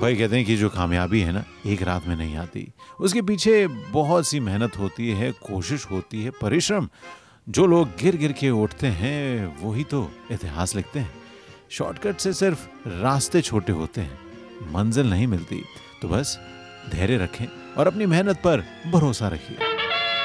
भाई कहते हैं कि जो कामयाबी है ना, एक रात में नहीं आती। उसके पीछे बहुत सी मेहनत होती है, कोशिश होती है, परिश्रम। जो लोग गिर गिर के उठते हैं वही तो इतिहास लिखते हैं। शॉर्टकट से सिर्फ रास्ते छोटे होते हैं, मंजिल नहीं मिलती। तो बस धैर्य रखें और अपनी मेहनत पर भरोसा रखिए।